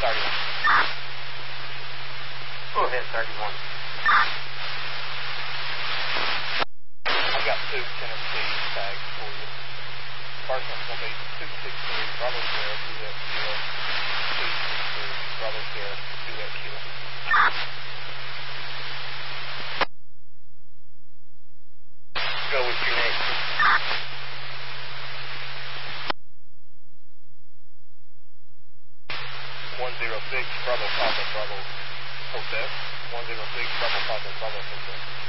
Go ahead, 31. I've got 2 Tennessee tags for you. First one's going to be 263 Bravo Sierra, Juliet Kilo. 263 Bravo Sierra, Juliet Kilo. Go with your next. 106 Bravo Papa Bravo Hotel. 106 Bravo Papa Bravo Hotel.